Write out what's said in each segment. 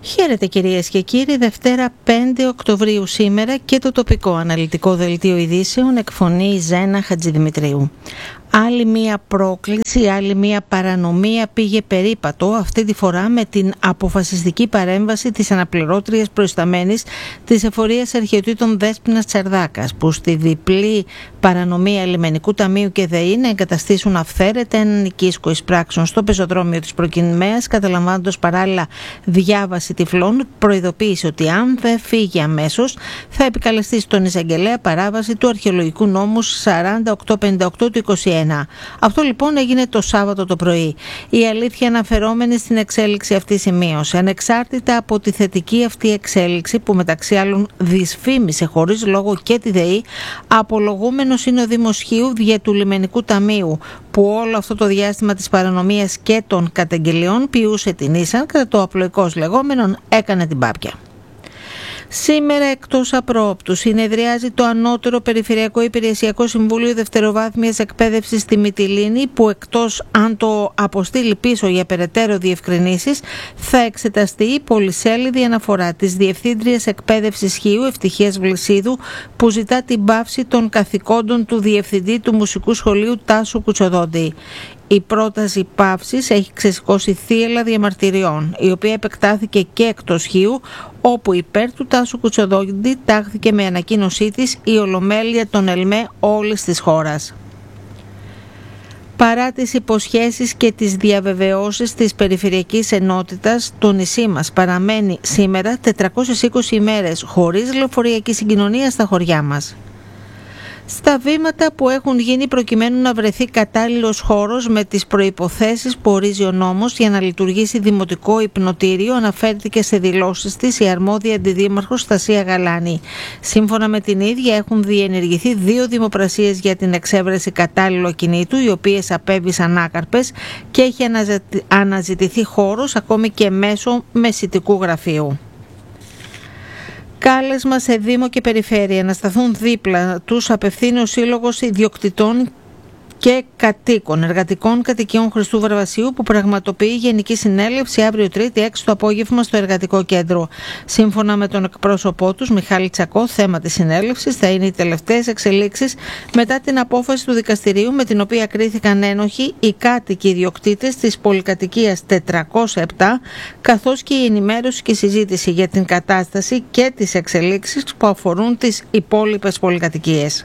Χαίρετε κυρίες και κύριοι, Δευτέρα 5 Οκτωβρίου σήμερα και το τοπικό αναλυτικό δελτίο ειδήσεων εκφωνεί Ζένα Χατζηδημητρίου. Άλλη μία πρόκληση, άλλη μία παρανομία πήγε περίπατο, αυτή τη φορά με την αποφασιστική παρέμβαση της αναπληρώτριας προϊσταμένης της Εφορίας Αρχαιοτήτων Δέσποινας Τσαρδάκας, που στη διπλή παρανομία Λιμενικού Ταμείου και ΔΕΗ να εγκαταστήσουν αυθαίρετα έναν οικίσκο εισπράξεων στο πεζοδρόμιο της προκειμένης, καταλαμβάνοντας παράλληλα διάβαση τυφλών, προειδοποίησε ότι αν δεν φύγει αμέσως θα επικαλεστεί στον εισαγγελέα παράβαση του αρχαιολογικού νόμου 4858 του 2021. Αυτό λοιπόν έγινε το Σάββατο το πρωί. Η αλήθεια αναφερόμενη στην εξέλιξη αυτή σημείωσε. Ανεξάρτητα από τη θετική αυτή εξέλιξη που μεταξύ άλλων δυσφήμισε χωρίς λόγο και τη ΔΕΗ, απολογούμενος είναι ο Δήμος Χίου δια του Λιμενικού Ταμείου, που όλο αυτό το διάστημα της παρανομίας και των καταγγελιών ποιούσε την ίσαν, κατά το απλοϊκώς λεγόμενον έκανε την πάπια. Σήμερα εκτός απρόοπτου συνεδριάζει το Ανώτερο Περιφερειακό Υπηρεσιακό Συμβούλιο Δευτεροβάθμιας Εκπαίδευσης στη Μυτιλήνη, που εκτός αν το αποστείλει πίσω για περαιτέρω διευκρινήσεις, θα εξεταστεί η πολυσέλιδη αναφορά της Διευθύντριας Εκπαίδευσης Χίου Ευτυχίας Βλυσίδου, που ζητά την πάυση των καθηκόντων του Διευθυντή του Μουσικού Σχολείου Τάσου Κουτσοδόντη. Η πρόταση παύσης έχει ξεσηκώσει θύελλα διαμαρτυριών, η οποία επεκτάθηκε και εκτός Χίου, όπου υπέρ του Τάσου Κουτσοδόντη τάχθηκε με ανακοίνωσή της η Ολομέλεια των ΕΛΜΕ όλης της χώρας. Παρά τις υποσχέσεις και τις διαβεβαιώσεις της Περιφερειακής Ενότητας, το νησί μας παραμένει σήμερα 420 ημέρες χωρίς λεωφορειακή συγκοινωνία στα χωριά μας. Στα βήματα που έχουν γίνει προκειμένου να βρεθεί κατάλληλος χώρος με τις προϋποθέσεις που ορίζει ο νόμος για να λειτουργήσει δημοτικό υπνοτήριο, αναφέρθηκε σε δηλώσεις της η αρμόδια αντιδήμαρχος Στασία Γαλάνη. Σύμφωνα με την ίδια, έχουν διενεργηθεί 2 δημοπρασίες για την εξέβρεση κατάλληλου ακινήτου, οι οποίες απέβησαν άκαρπες, και έχει αναζητηθεί χώρος ακόμη και μέσω μεσητικού γραφείου. Κάλεσμα σε Δήμο και Περιφέρεια να σταθούν δίπλα τους απευθύνει ο Σύλλογος Ιδιοκτητών και Κατοίκων Εργατικών Κατοικιών Χριστού Βαρβασίου, που πραγματοποιεί Γενική Συνέλευση αύριο Τρίτη 6 το απόγευμα στο Εργατικό Κέντρο. Σύμφωνα με τον εκπρόσωπό τους, Μιχάλη Τσακώ, θέμα της συνέλευσης θα είναι οι τελευταίες εξελίξεις μετά την απόφαση του δικαστηρίου, με την οποία κρίθηκαν ένοχοι οι κάτοικοι ιδιοκτήτες της πολυκατοικίας 407, καθώς και η ενημέρωση και συζήτηση για την κατάσταση και τις εξελίξεις που αφορούν τις υπόλοιπες πολυκατοικίες.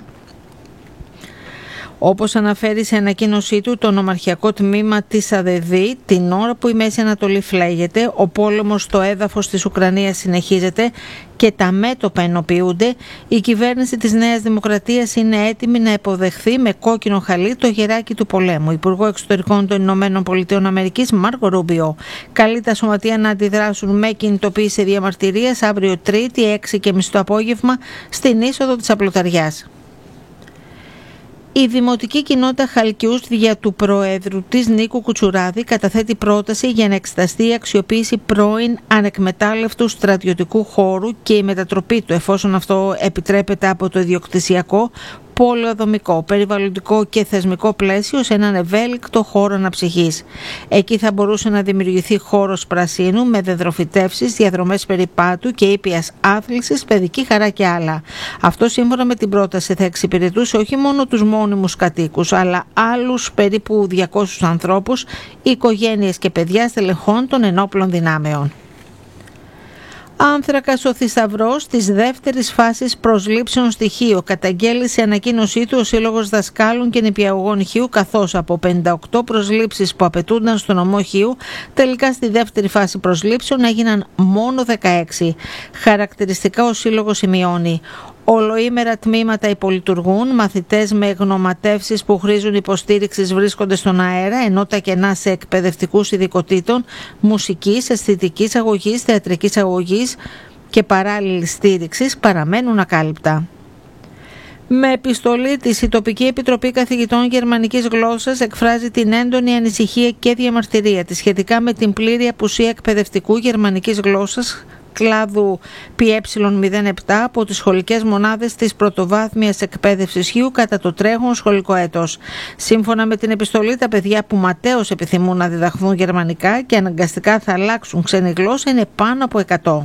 Όπως αναφέρει σε ανακοίνωσή του το νομαρχιακό τμήμα της ΑΔΔ, την ώρα που η Μέση Ανατολή φλέγεται, ο πόλεμος στο έδαφος της Ουκρανίας συνεχίζεται και τα μέτωπα ενοποιούνται, η κυβέρνηση της Νέας Δημοκρατίας είναι έτοιμη να υποδεχθεί με κόκκινο χαλί το γεράκι του πολέμου. Υπουργό Εξωτερικών των Ηνωμένων Πολιτειών Αμερικής Μάρκο Ρούμπιο καλεί τα σωματεία να αντιδράσουν με κινητοποίηση διαμαρτυρίας αύριο Τρίτη 6:30 το απόγευμα στην είσοδο της Απλωταριάς. Η Δημοτική Κοινότητα Χαλκιούς δια του Προέδρου της Νίκου Κουτσουράδη καταθέτει πρόταση για να εξεταστεί η αξιοποίηση πρώην ανεκμετάλλευτου στρατιωτικού χώρου και η μετατροπή του, εφόσον αυτό επιτρέπεται από το ιδιοκτησιακό, πολεοδομικό, περιβαλλοντικό και θεσμικό πλαίσιο, σε έναν ευέλικτο χώρο αναψυχής. Εκεί θα μπορούσε να δημιουργηθεί χώρος πρασίνου με δεδροφυτεύσεις, διαδρομές περιπάτου και ήπιας άθλησης, παιδική χαρά και άλλα. Αυτό, σύμφωνα με την πρόταση, θα εξυπηρετούσε όχι μόνο τους μόνιμους κατοίκους, αλλά άλλους περίπου 200 ανθρώπους, οικογένειες και παιδιά στελεχών των ενόπλων δυνάμεων. Άνθρακας ο θησαυρός της δεύτερης φάσης προσλήψεων στοιχείο, καταγγέλει σε ανακοίνωσή του ο Σύλλογος Δασκάλων και Νηπιαγωγών Χίου, καθώς από 58 προσλήψεις που απαιτούνταν στο νομό Χίου, τελικά στη δεύτερη φάση προσλήψεων έγιναν μόνο 16. Χαρακτηριστικά ο Σύλλογος σημειώνει: ολοήμερα τμήματα υπολειτουργούν, μαθητές με γνωματεύσεις που χρήζουν υποστήριξης βρίσκονται στον αέρα, ενώ τα κενά σε εκπαιδευτικούς ειδικοτήτων, μουσικής, αισθητικής αγωγής, θεατρικής αγωγής και παράλληλης στήριξης παραμένουν ακάλυπτα. Με επιστολή της, η Τοπική Επιτροπή Καθηγητών Γερμανικής Γλώσσας εκφράζει την έντονη ανησυχία και διαμαρτυρία της σχετικά με την πλήρη απουσία εκπαιδευτικού γερμανικής γλώσσας κλάδου ΠΕ07 από τις σχολικές μονάδες της πρωτοβάθμιας εκπαίδευσης Χίου κατά το τρέχον σχολικό έτος. Σύμφωνα με την επιστολή, τα παιδιά που ματέως επιθυμούν να διδαχθούν γερμανικά και αναγκαστικά θα αλλάξουν ξένη γλώσσα είναι πάνω από 100.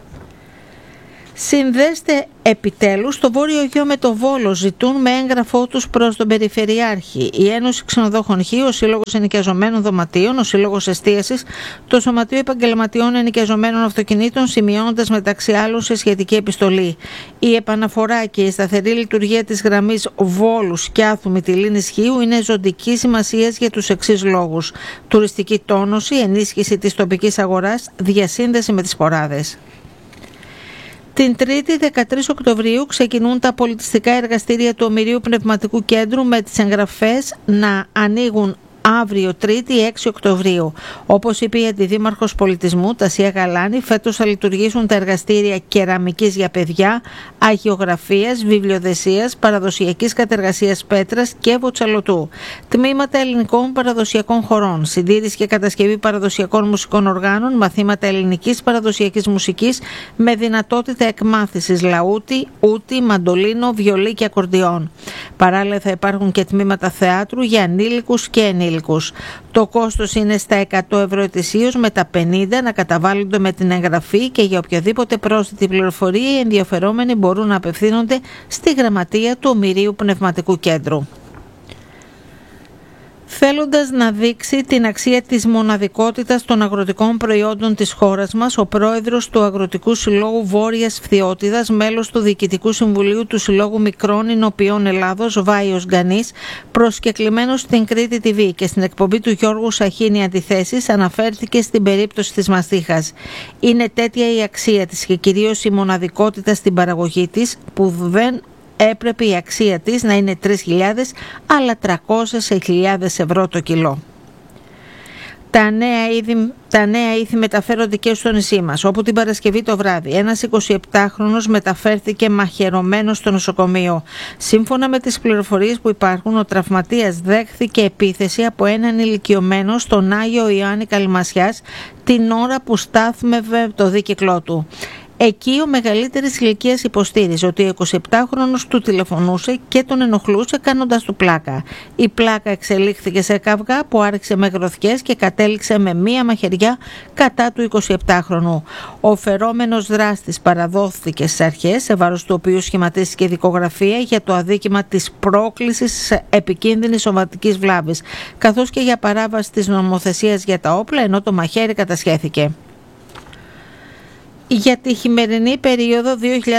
Συνδέστε επιτέλους το Βόρειο Αιγαίο με το Βόλο, ζητούν με έγγραφό τους προς τον Περιφερειάρχη. Η Ένωση Ξενοδόχων Χ, ο Σύλλογος Ενοικιαζομένων Δωματίων, ο Σύλλογος Εστίασης, το Σωματείο Επαγγελματιών Ενοικιαζομένων Αυτοκινήτων, σημειώνοντας μεταξύ άλλων σε σχετική επιστολή. Η επαναφορά και η σταθερή λειτουργία της γραμμής Βόλου-Σκιάθου Μυτιλήνης Χίου είναι ζωτική σημασία για τους εξής λόγους: τουριστική τόνωση, ενίσχυση της τοπικής αγοράς, διασύνδεση με τις ποράδες. Την 3η 13 Οκτωβρίου ξεκινούν τα πολιτιστικά εργαστήρια του Ομηρίου Πνευματικού Κέντρου με τις εγγραφές να ανοίγουν αύριο 3η 6 Οκτωβρίου. Όπως είπε η Αντιδήμαρχος Πολιτισμού Τασία Γαλάνη, φέτος θα λειτουργήσουν τα εργαστήρια κεραμικής για παιδιά, αγιογραφίας, βιβλιοδεσίας, παραδοσιακής κατεργασίας πέτρας και βοτσαλωτού, τμήματα ελληνικών παραδοσιακών χορών, συντήρηση και κατασκευή παραδοσιακών μουσικών οργάνων, μαθήματα ελληνικής παραδοσιακής μουσικής με δυνατότητα εκμάθησης λαούτι, ούτι, μαντολίνο, βιολί και ακορντιόν. Παράλληλα θα υπάρχουν και τμήματα θεάτρου για ανήλικους και ενήλικους. Το κόστος είναι στα 100 ευρώ ετησίως, με τα 50 να καταβάλλονται με την εγγραφή, και για οποιαδήποτε πρόσθετη πληροφορία οι ενδιαφερόμενοι μπορούν να απευθύνονται στη γραμματεία του Ομηρίου Πνευματικού Κέντρου. Θέλοντας να δείξει την αξία της μοναδικότητας των αγροτικών προϊόντων της χώρας μας, ο πρόεδρος του Αγροτικού Συλλόγου Βόρειας Φθιώτιδας, μέλος του Διοικητικού Συμβουλίου του Συλλόγου Μικρών Ινοποιών Ελλάδος, Βάιος Γκανής, προσκεκλημένος στην Κρήτη TV και στην εκπομπή του Γιώργου Σαχίνη Αντιθέσεις, αναφέρθηκε στην περίπτωση της μαστίχας. Είναι τέτοια η αξία της και κυρίως η μοναδικότητα στην παραγωγή της, που δεν έπρεπε η αξία της να είναι 3.000 αλλά 300.000 ευρώ το κιλό. Τα νέα ήθη μεταφέρονται και στο νησί μας, όπου την Παρασκευή το βράδυ ένας 27χρονος μεταφέρθηκε μαχαιρωμένος στο νοσοκομείο. Σύμφωνα με τις πληροφορίες που υπάρχουν, ο τραυματίας δέχθηκε επίθεση από έναν ηλικιωμένο στον Άγιο Ιωάννη Καλυμασιάς την ώρα που στάθμευε το δίκυκλό του. Εκεί ο μεγαλύτερης ηλικίας υποστήριζε ότι ο 27χρονος του τηλεφωνούσε και τον ενοχλούσε κάνοντας του πλάκα. Η πλάκα εξελίχθηκε σε καυγά που άρχισε με γροθιές και κατέληξε με μία μαχαιριά κατά του 27χρονου. Ο φερόμενος δράστης παραδόθηκε στις αρχές, σε βάρος του οποίου σχηματίστηκε δικογραφία για το αδίκημα της πρόκλησης επικίνδυνης σωματικής βλάβης, καθώς και για παράβαση της νομοθεσίας για τα όπλα, ενώ το μαχαίρι κατασχέθηκε. Για τη χειμερινή περίοδο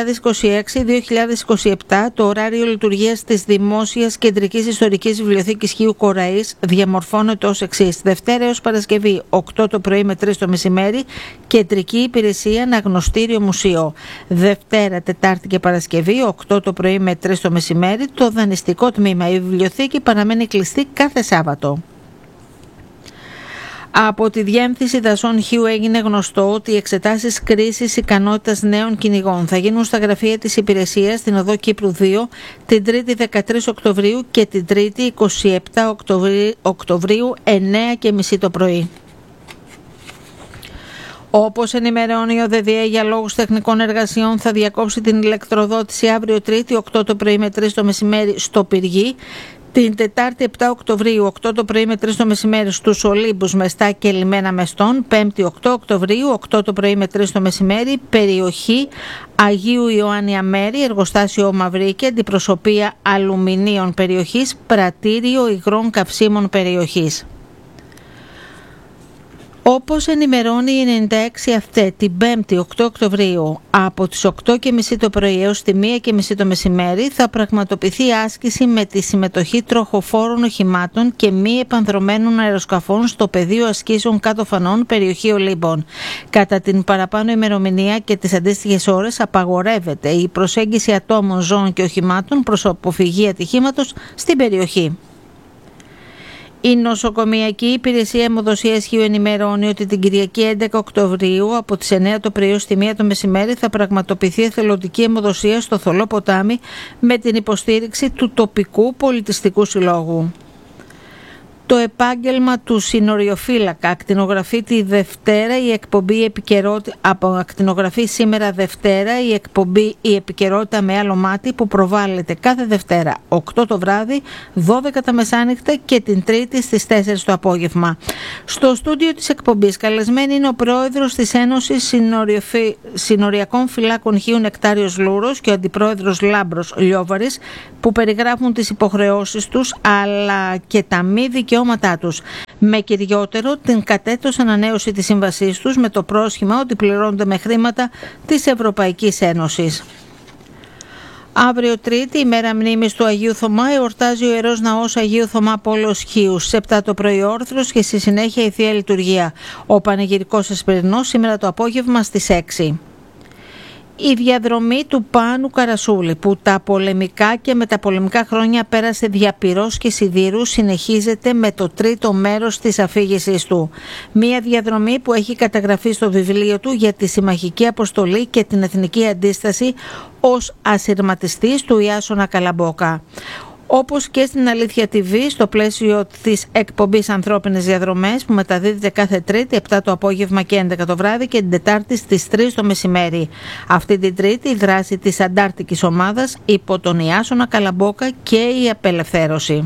2026-2027, το ωράριο λειτουργίας της Δημόσιας Κεντρικής Ιστορικής Βιβλιοθήκης Χίου Κοραής διαμορφώνεται ως εξής: Δευτέρα έως Παρασκευή 8 το πρωί με 3 το μεσημέρι, κεντρική υπηρεσία αναγνωστήριο μουσείο. Δευτέρα, Τετάρτη και Παρασκευή 8 το πρωί με 3 το μεσημέρι, το δανειστικό τμήμα. Η βιβλιοθήκη παραμένει κλειστή κάθε Σάββατο. Από τη Διεύθυνση Δασών Χίου έγινε γνωστό ότι οι εξετάσεις κρίσης ικανότητας νέων κυνηγών θα γίνουν στα γραφεία της υπηρεσίας στην οδό Κύπρου 2 την 3η 13 Οκτωβρίου και την 3η 27 Οκτωβρίου 9:30 το πρωί. Όπως ενημερώνει ο ΔΔΕ, για λόγους τεχνικών εργασιών θα διακόψει την ηλεκτροδότηση αύριο 3η 8 το πρωί με 3 το μεσημέρι στο Πυργή, την Τετάρτη 7 Οκτωβρίου 8 το πρωί με 3 το μεσημέρι στους Ολύμπους Μεστά και Λιμένα Μεστών, 5η 8 Οκτωβρίου 8 το πρωί με 3 το μεσημέρι, περιοχή Αγίου Ιωάννη Αμέρη, εργοστάσιο Μαυρίκη, αντιπροσωπεία αλουμινίων περιοχής, πρατήριο υγρών καυσίμων περιοχής. Όπως ενημερώνει η 96 αυτή, την 5η 8 Οκτωβρίου από τις 8:30 το πρωί έως τη 1:30 το μεσημέρι θα πραγματοποιηθεί άσκηση με τη συμμετοχή τροχοφόρων οχημάτων και μη επανδρομένων αεροσκαφών στο πεδίο ασκήσεων κάτω φανών περιοχή Ολύμπων. Κατά την παραπάνω ημερομηνία και τις αντίστοιχες ώρες απαγορεύεται η προσέγγιση ατόμων, ζώων και οχημάτων προς αποφυγή ατυχήματος στην περιοχή. Η Νοσοκομιακή Υπηρεσία Αιμοδοσίας Χίου ενημερώνει ότι την Κυριακή 11 Οκτωβρίου από τις 9 το πρωί ως τη 1 το μεσημέρι θα πραγματοποιηθεί εθελοντική αιμοδοσία στο Θολό Ποτάμι με την υποστήριξη του τοπικού πολιτιστικού συλλόγου. Το επάγγελμα του συνοριοφύλακα ακτινογραφεί τη Δευτέρα η εκπομπή ακτινογραφεί σήμερα Δευτέρα η εκπομπή η επικαιρότητα με άλλο μάτι που προβάλλεται κάθε Δευτέρα 8 το βράδυ, 12 τα μεσάνυχτα και την Τρίτη στις 4 το απόγευμα. Στο στούντιο της εκπομπής καλεσμένη είναι ο πρόεδρος της Ένωσης Συνοριακών Φυλάκων Χίου Νεκτάριος Λούρος και ο αντιπρόεδρος Λάμπρος Λιόβαρης, που περιγράφουν τις υποχρεώσεις τους αλλά και τα μη δικαιώματά τους, με κυριότερο την κατέτος ανανέωση της σύμβασής τους με το πρόσχημα ότι πληρώνονται με χρήματα της Ευρωπαϊκής Ένωσης. Αύριο Τρίτη, ημέρα μνήμης του Αγίου Θωμά, εορτάζει ο Ιερός Ναός Αγίου Θωμά Πόλος Χίου. Σε 7 το πρωί όρθρος και στη συνέχεια η Θεία Λειτουργία. Ο Πανηγυρικός Εσπερινός σήμερα το απόγευμα στις 6. Η διαδρομή του Πάνου Καρασούλη, που τα πολεμικά και μεταπολεμικά χρόνια πέρασε δια πυρός και σιδήρου, συνεχίζεται με το τρίτο μέρος της αφήγησής του. Μία διαδρομή που έχει καταγραφεί στο βιβλίο του για τη συμμαχική αποστολή και την εθνική αντίσταση ως ασυρματιστής του Ιάσονα Καλαμπόκα. Όπως και στην Αλήθεια TV, στο πλαίσιο της εκπομπής Ανθρώπινες Διαδρομές που μεταδίδεται κάθε Τρίτη 7 το απόγευμα και 11 το βράδυ και την Τετάρτη στις 3 το μεσημέρι. Αυτή την Τρίτη η δράση της Αντάρτικης Ομάδας υπό τον Ιάσονα Καλαμπόκα και η απελευθέρωση.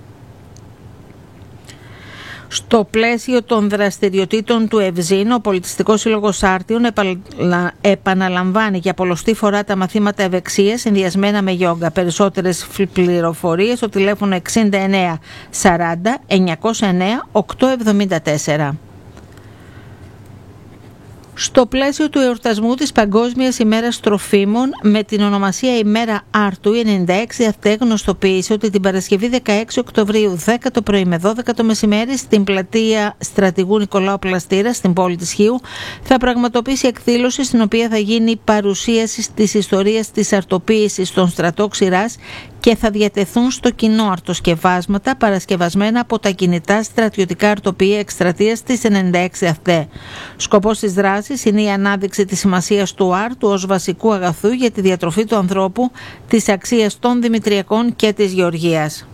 Στο πλαίσιο των δραστηριοτήτων του ΕΒΖΗΝ, ο Πολιτιστικός Σύλλογος Άρτιων επαναλαμβάνει για πολλοστή φορά τα μαθήματα ευεξίας συνδυασμένα με γιόγκα. Περισσότερες πληροφορίες στο τηλέφωνο 69 40 909 874. Στο πλαίσιο του εορτασμού της Παγκόσμιας ημέρας τροφίμων με την ονομασία ημέρα Άρτου, η 96 ΑΘΕ γνωστοποίησε ότι την Παρασκευή 16 Οκτωβρίου 10 το πρωί με 12 το μεσημέρι στην πλατεία Στρατηγού Νικολάου Πλαστήρα στην πόλη της Χίου θα πραγματοποιήσει εκδήλωση στην οποία θα γίνει παρουσίαση της ιστορίας της αρτοποίησης στον στρατό Ξηράς και θα διατεθούν στο κοινό αρτοσκευάσματα παρασκευασμένα από τα κινητά στρατιωτικά αρτοπία εκστρατείας της 96 ΑΘΕ. Σκοπός της δράσης είναι η ανάδειξη της σημασίας του άρτου ως βασικού αγαθού για τη διατροφή του ανθρώπου, της αξίας των δημητριακών και της γεωργίας.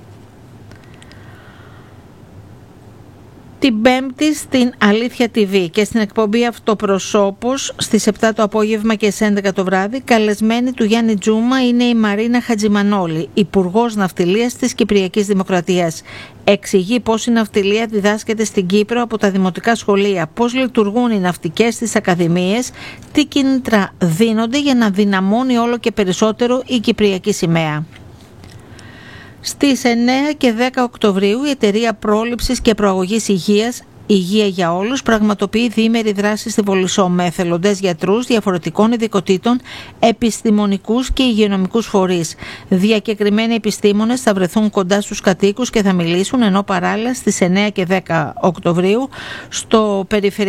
Την Πέμπτη στην Αλήθεια TV και στην εκπομπή Αυτοπροσώπος στις 7 το απόγευμα και στις 11 το βράδυ, καλεσμένη του Γιάννη Τζούμα είναι η Μαρίνα Χατζημανόλη, Υπουργός Ναυτιλίας της Κυπριακής Δημοκρατίας. Εξηγεί πώς η ναυτιλία διδάσκεται στην Κύπρο από τα δημοτικά σχολεία, πώς λειτουργούν οι ναυτικές στις ακαδημίες, τι κίνητρα δίνονται για να δυναμώνει όλο και περισσότερο η Κυπριακή σημαία. Στις 9 και 10 Οκτωβρίου η Εταιρεία Πρόληψης και Προαγωγής Υγείας Υγεία για Όλους πραγματοποιεί διήμερη δράση στη Βολισσό με εθελοντές γιατρούς διαφορετικών ειδικοτήτων, επιστημονικούς και υγειονομικούς φορείς. Διακεκριμένοι επιστήμονες θα βρεθούν κοντά στους κατοίκους και θα μιλήσουν, ενώ παράλληλα στις 9 και 10 Οκτωβρίου στο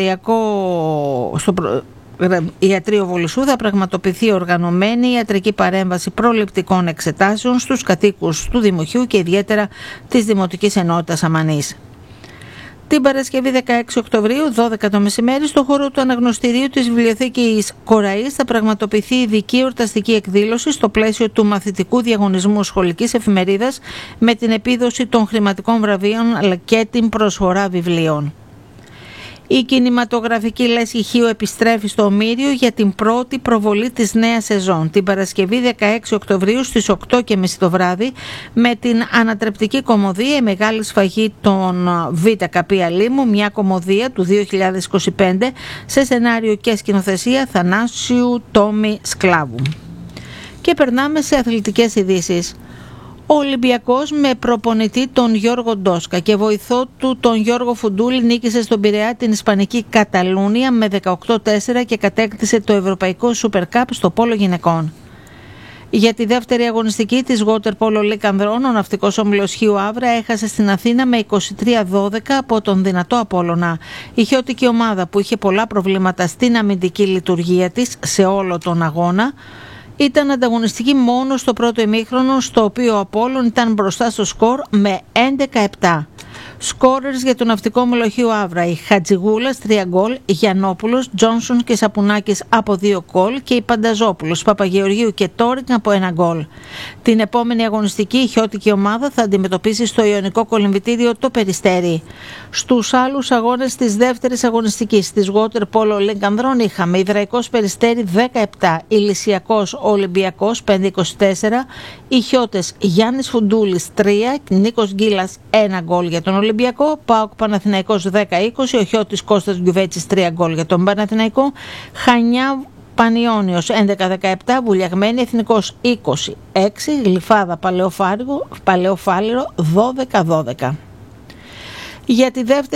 Ιατρείο Βολισσού θα πραγματοποιηθεί οργανωμένη ιατρική παρέμβαση προληπτικών εξετάσεων στους κατοίκους του Δημοχείου και ιδιαίτερα της Δημοτικής Ενότητας Αμανής. Την Παρασκευή 16 Οκτωβρίου, 12 το μεσημέρι, στο χώρο του αναγνωστηρίου της Βιβλιοθήκης Κοραής θα πραγματοποιηθεί ειδική εορταστική εκδήλωση στο πλαίσιο του μαθητικού διαγωνισμού σχολικής εφημερίδας με την επίδοση των χρηματικών βραβείων αλλά και την προσφορά βιβλίων. Η κινηματογραφική λέσχη Χίου επιστρέφει στο Ομήριο για την πρώτη προβολή της νέας σεζόν την Παρασκευή 16 Οκτωβρίου στις 8.30 το βράδυ με την ανατρεπτική κωμωδία «Η Μεγάλη Σφαγή των ΒΚ Αλήμου», μια κωμωδία του 2025 σε σενάριο και σκηνοθεσία Θανάσιου Τόμι Σκλάβου. Και περνάμε σε αθλητικές ειδήσεις. Ο Ολυμπιακός με προπονητή τον Γιώργο Ντόσκα και βοηθό του τον Γιώργο Φουντούλη νίκησε στον Πειραιά την Ισπανική Καταλούνια με 18-4 και κατέκτησε το Ευρωπαϊκό Super Cup στο πόλο γυναικών. Για τη δεύτερη αγωνιστική της Water Polo League Ανδρών, ο ναυτικός όμιλος Χίου Αύρα έχασε στην Αθήνα με 23-12 από τον δυνατό Απόλλωνα. Η χιώτικη ομάδα που είχε πολλά προβλήματα στην αμυντική λειτουργία της σε όλο τον αγώνα ήταν ανταγωνιστική μόνο στο πρώτο ημίχρονο, στο οποίο ο Απόλλων ήταν μπροστά στο σκορ με 11-7. Σκόρερς για το ναυτικό Μολοχείο Αύρα. Η Χατζηγούλας 3 γκολ, Γιαννόπουλος, Τζόνσον και Σαπουνάκης από 2 γκολ και η Πανταζόπουλος, Παπαγεωργίου και Τόρινγκ από 1 γκολ. Την επόμενη αγωνιστική η χιώτικη ομάδα θα αντιμετωπίσει στο Ιωνικό Κολυμβητήριο το Περιστέρι. Στους άλλους αγώνες της δεύτερης αγωνιστικής της Water Polo League Ανδρών είχαμε Ιδραϊκός Περιστέρι 17, Ηλυσιακός Ολυμπιακός 5-24, οι χιώτες Γιάννης Φουντούλης 3, Νίκος Γκίλας 1 γκολ για τον Ολυμπιακό, ΠΑΟΚ Παναθηναϊκός 10-20, ο χιώτης Κώστας Γκιουβέτσης 3 γκολ για τον Παναθηναϊκό, Χανιά Πανιόνιος 11-17, Βουλιαγμένη Εθνικός 20-6, Γλυφάδα Παλαιοφάλιρο 12-12. Για τη δεύτερη